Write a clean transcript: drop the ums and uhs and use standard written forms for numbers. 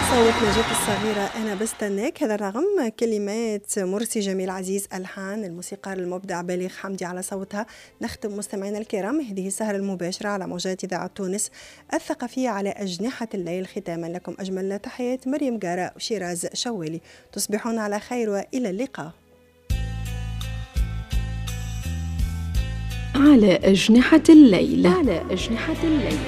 صوت نجاة الصغيرة أنا بستناك. هذا الرقم كلمات مرسي جميل عزيز، ألحان الموسيقار المبدع بليغ حمدي على صوتها. نختم مستمعينا الكرام هذه السهرة المباشرة على موجات إذاعة تونس الثقافية على أجنحة الليل. ختاما لكم أجمل تحيات مريم قارة وشيراز شوالي. تصبحون على خير وإلى اللقاء. على أجنحة الليل.